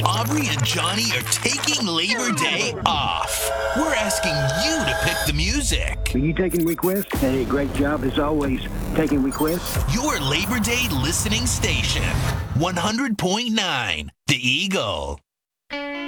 Aubrey and Johnny are taking Labor Day off. We're asking you to pick the music. Are you taking requests? Hey, great job as always. Taking requests? Your Labor Day listening station, 100.9 The Eagle.